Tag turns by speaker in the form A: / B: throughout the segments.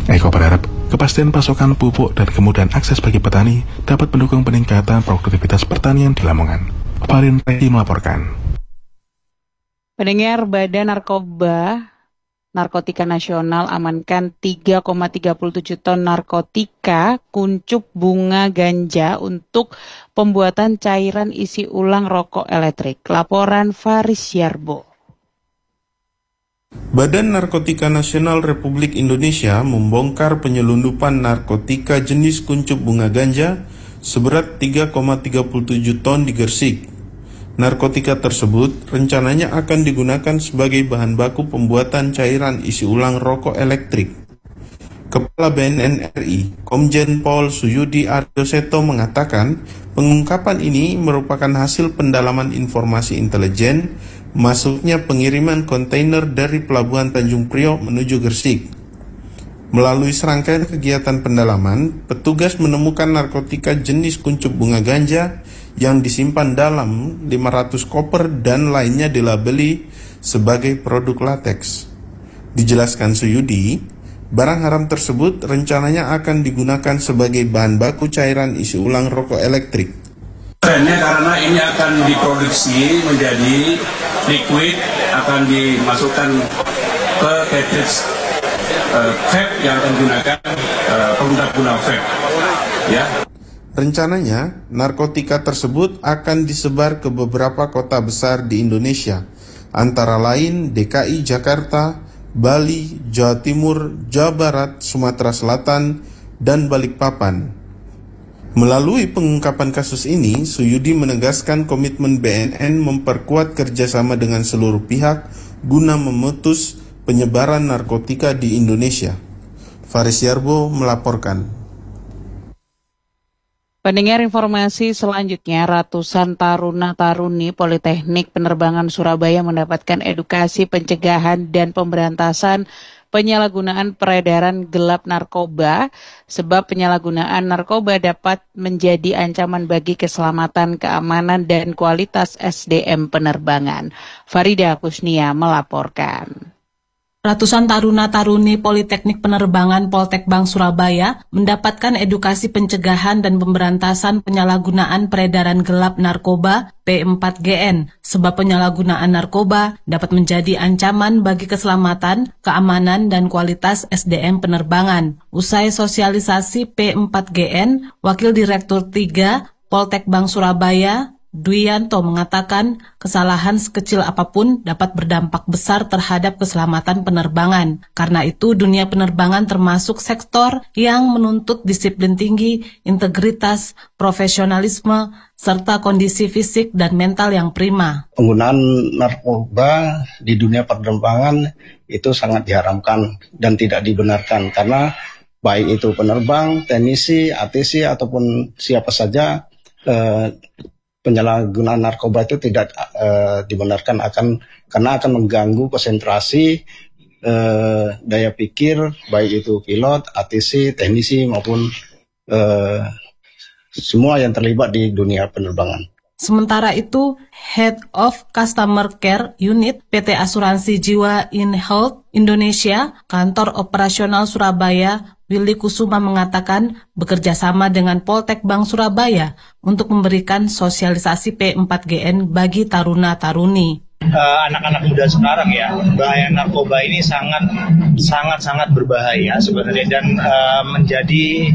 A: Eko berharap kepastian pasokan pupuk dan kemudahan akses bagi petani dapat mendukung peningkatan produktivitas pertanian di Lamongan. Farin Reki melaporkan.
B: Pendengar, Badan Narkotika Nasional amankan 3,37 ton narkotika kuncup bunga ganja untuk pembuatan cairan isi ulang rokok elektrik. Laporan Faris Yarbo.
C: Badan Narkotika Nasional Republik Indonesia membongkar penyelundupan narkotika jenis kuncup bunga ganja seberat 3,37 ton di Gresik. Narkotika tersebut rencananya akan digunakan sebagai bahan baku pembuatan cairan isi ulang rokok elektrik. Kepala BNN RI, Komjen Pol Suyudi Aryoseto mengatakan, pengungkapan ini merupakan hasil pendalaman informasi intelijen masuknya pengiriman kontainer dari Pelabuhan Tanjung Priok menuju Gresik. Melalui serangkaian kegiatan pendalaman, petugas menemukan narkotika jenis kuncup bunga ganja yang disimpan dalam 500 koper dan lainnya dilabeli sebagai produk lateks. Dijelaskan Suyudi, barang haram tersebut rencananya akan digunakan sebagai bahan baku cairan isi ulang rokok elektrik.
D: Trennya karena ini akan diproduksi menjadi liquid, akan dimasukkan ke cartridge vape yang akan digunakan pengguna vape. Ya.
C: Rencananya, narkotika tersebut akan disebar ke beberapa kota besar di Indonesia, antara lain DKI Jakarta, Bali, Jawa Timur, Jawa Barat, Sumatera Selatan, dan Balikpapan. Melalui pengungkapan kasus ini, Suyudi menegaskan komitmen BNN memperkuat kerjasama dengan seluruh pihak guna memutus penyebaran narkotika di Indonesia. Faris Yarbo melaporkan.
B: Pendengar, informasi selanjutnya, ratusan taruna-taruni Politeknik Penerbangan Surabaya mendapatkan edukasi pencegahan dan pemberantasan penyalahgunaan peredaran gelap narkoba, sebab penyalahgunaan narkoba dapat menjadi ancaman bagi keselamatan, keamanan, dan kualitas SDM penerbangan. Farida Kusnia melaporkan.
E: Ratusan taruna-taruni Politeknik Penerbangan Poltekbang Surabaya mendapatkan edukasi pencegahan dan pemberantasan penyalahgunaan peredaran gelap narkoba P4GN, sebab penyalahgunaan narkoba dapat menjadi ancaman bagi keselamatan, keamanan, dan kualitas SDM penerbangan. Usai sosialisasi P4GN, Wakil Direktur 3 Poltekbang Surabaya Dwianto mengatakan kesalahan sekecil apapun dapat berdampak besar terhadap keselamatan penerbangan. Karena itu dunia penerbangan termasuk sektor yang menuntut disiplin tinggi, integritas, profesionalisme, serta kondisi fisik dan mental yang prima.
F: Penggunaan narkoba di dunia penerbangan itu sangat diharamkan dan tidak dibenarkan karena baik itu penerbang, teknisi, ATC ataupun siapa saja penyalahgunaan narkoba itu tidak dibenarkan karena akan mengganggu konsentrasi, daya pikir, baik itu pilot, ATC, teknisi maupun semua yang terlibat di dunia penerbangan.
E: Sementara itu, Head of Customer Care Unit PT Asuransi Jiwa InHealth Indonesia, Kantor Operasional Surabaya, Willy Kusuma mengatakan bekerja sama dengan Poltekbang Surabaya untuk memberikan sosialisasi P4GN bagi taruna-taruni.
G: Anak-anak muda sekarang ya, bahaya narkoba ini sangat berbahaya sebenarnya dan menjadi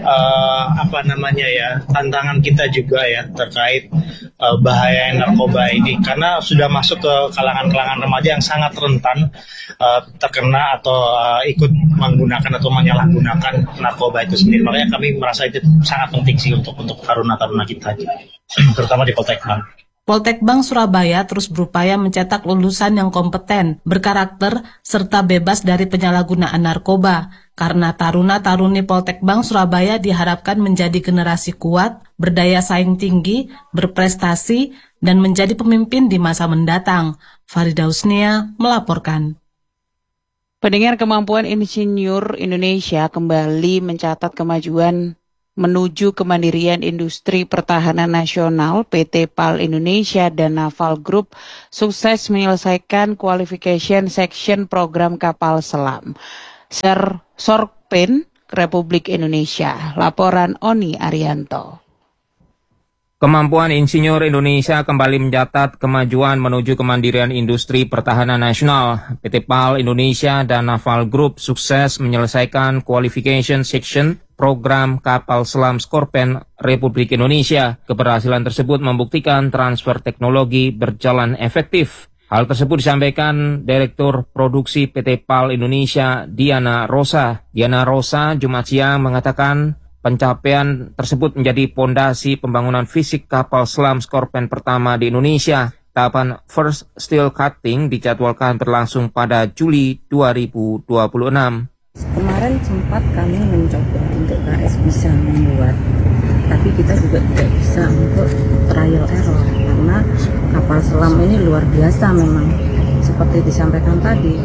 G: tantangan kita juga ya terkait bahaya narkoba ini karena sudah masuk ke kalangan remaja yang sangat rentan terkena atau ikut menggunakan atau menyalahgunakan narkoba itu sendiri. Makanya kami merasa itu sangat penting sih untuk taruna-taruna kita, terutama di Poltekbang.
E: Poltekbang Surabaya terus berupaya mencetak lulusan yang kompeten, berkarakter, serta bebas dari penyalahgunaan narkoba. Karena taruna-taruni Poltekbang Surabaya diharapkan menjadi generasi kuat, berdaya saing tinggi, berprestasi, dan menjadi pemimpin di masa mendatang. Farida Husnia melaporkan.
B: Pendengar, kemampuan insinyur Indonesia kembali mencatat kemajuan menuju kemandirian industri pertahanan nasional. PT PAL Indonesia dan Naval Group sukses menyelesaikan qualification section program kapal selam. Sorpen Republik Indonesia. Laporan Oni Arianto.
H: Kemampuan insinyur Indonesia kembali mencatat kemajuan menuju kemandirian industri pertahanan nasional. PT PAL Indonesia dan Naval Group sukses menyelesaikan qualification section program kapal selam Skorpen Republik Indonesia. Keberhasilan tersebut membuktikan transfer teknologi berjalan efektif. Hal tersebut disampaikan Direktur Produksi PT PAL Indonesia Diana Rosa. Diana Rosa Jumat siang mengatakan pencapaian tersebut menjadi pondasi pembangunan fisik kapal selam Skorpen pertama di Indonesia. Tahapan first steel cutting dijadwalkan berlangsung pada Juli 2026.
I: Kemarin sempat kami mencoba untuk KS bisa membuat, tapi kita juga tidak bisa untuk trial error karena kapal selam ini luar biasa memang. Seperti disampaikan tadi,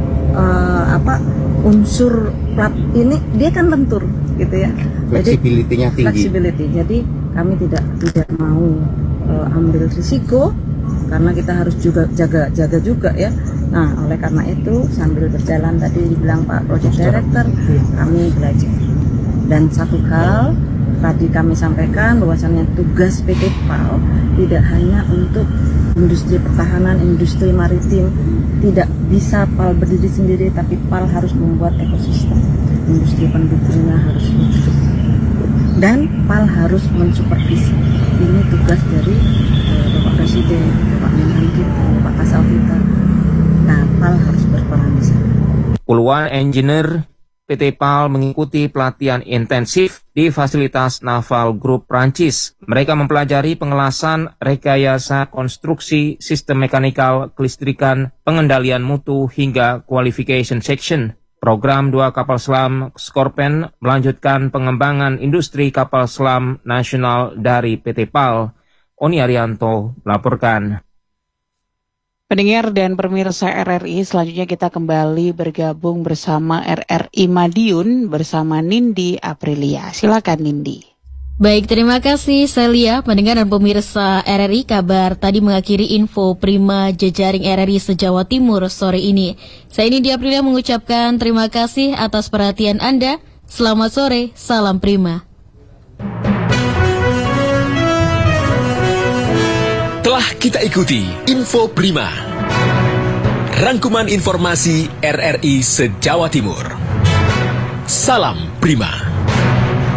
I: unsur plat ini dia kan lentur gitu ya.
J: Fleksibilitinya tinggi.
I: Flexibility. Jadi kami tidak mau ambil risiko karena kita harus juga jaga juga ya. Nah, oleh karena itu sambil berjalan tadi dibilang Pak Project Director, kami belajar. Dan satu hal tadi kami sampaikan bahwasannya tugas PT PAL tidak hanya untuk industri pertahanan, industri maritim. Tidak bisa PAL berdiri sendiri, tapi PAL harus membuat ekosistem. Industri pendukungnya harus hidup. Dan PAL harus mensupervisi. Ini tugas dari Bapak Presiden, Bapak Menhan kita, Bapak Kasal kita. Nah, PAL harus berperan di sana.
H: Puluhan engineer PT PAL mengikuti pelatihan intensif di fasilitas Naval Group Prancis. Mereka mempelajari pengelasan, rekayasa, konstruksi, sistem mekanikal, kelistrikan, pengendalian mutu, hingga qualification section. Program 2 kapal selam Skorpen melanjutkan pengembangan industri kapal selam nasional dari PT PAL. Oni Arianto melaporkan.
B: Pendengar dan pemirsa RRI, selanjutnya kita kembali bergabung bersama RRI Madiun bersama Nindi Aprilia. Silakan Nindi.
K: Baik, terima kasih Celia. Pendengar dan pemirsa RRI, kabar tadi mengakhiri info Prima jejaring RRI se-Jawa Timur sore ini. Saya Nindi Aprilia mengucapkan terima kasih atas perhatian Anda. Selamat sore, salam Prima.
L: Telah kita ikuti Info Prima, rangkuman informasi RRI se-Jawa Timur. Salam Prima.